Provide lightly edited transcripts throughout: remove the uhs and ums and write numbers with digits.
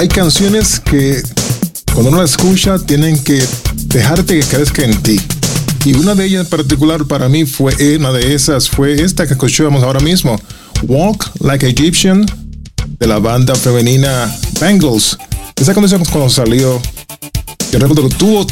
hay canciones que cuando uno las escucha tienen que dejarte que crezca en ti. Y una de ellas en particular para mí fue esta que escuchamos ahora mismo, Walk Like Egyptian, de la banda femenina Bangles. Esa canción cuando salió, yo recuerdo que tuvo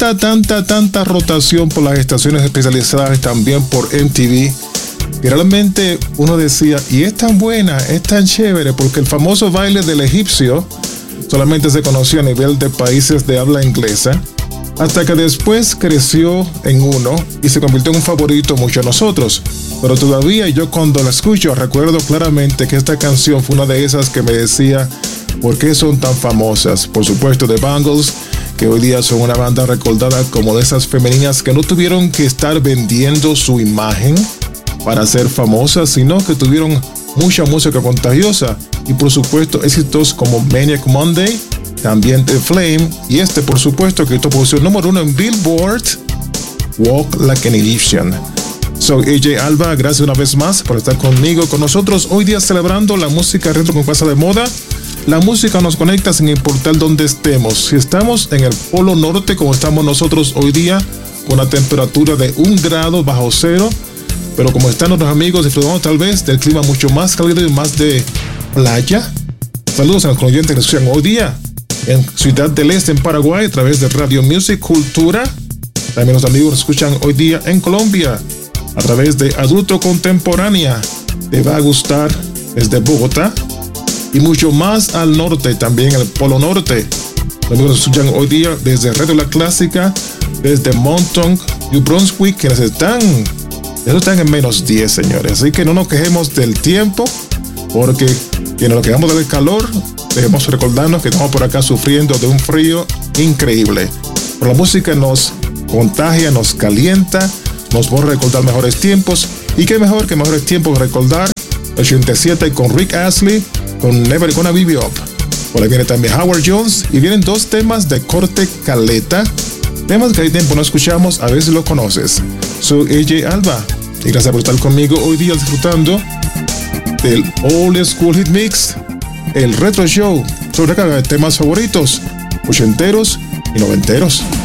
tanta rotación por las estaciones especializadas y también por MTV, que realmente uno decía, y es tan buena, es tan chévere, porque el famoso baile del egipcio solamente se conoció a nivel de países de habla inglesa, hasta que después creció en uno y se convirtió en un favorito mucho a nosotros. Pero todavía yo cuando la escucho recuerdo claramente que esta canción fue una de esas que me decía por qué son tan famosas. Por supuesto, The Bangles, que hoy día son una banda recordada como de esas femeninas que no tuvieron que estar vendiendo su imagen para ser famosas, sino que tuvieron mucha música contagiosa y por supuesto éxitos como Maniac Monday, también The Flame, y por supuesto que esto posición número 1 en Billboard, Walk Like an Egyptian. Soy AJ Alba, gracias una vez más por estar conmigo, con nosotros hoy día celebrando la música retro con pasa de moda. La música nos conecta sin importar dónde estemos. Si estamos en el Polo Norte como estamos nosotros hoy día, con una temperatura de 1 grado bajo cero, pero como están nuestros amigos disfrutando tal vez del clima mucho más cálido y más de playa. Saludos a los oyentes que nos escuchan hoy día en Ciudad del Este, en Paraguay, a través de Radio Music Cultura. También los amigos nos escuchan hoy día en Colombia, a través de Adulto Contemporánea. Te va a gustar desde Bogotá. Y mucho más al norte, también el Polo Norte. Los amigos nos escuchan hoy día desde Radio La Clásica, desde Montauk, New Brunswick, quienes están en menos 10, señores. Así que no nos quejemos del tiempo, porque quienes nos quejamos del calor, debemos recordarnos que estamos por acá sufriendo de un frío increíble. Pero la música nos contagia, nos calienta, nos va a recordar mejores tiempos. Y qué mejor que mejores tiempos recordar 87 con Rick Astley, con Never Gonna Give You Up. Por ahí viene también Howard Jones y vienen 2 temas de corte caleta, temas que hay tiempo no escuchamos, a ver si lo conoces. Soy AJ Alba y gracias por estar conmigo hoy día disfrutando del Old School Hit Mix, el Retro Show sobre cada temas favoritos, ochenteros y noventeros.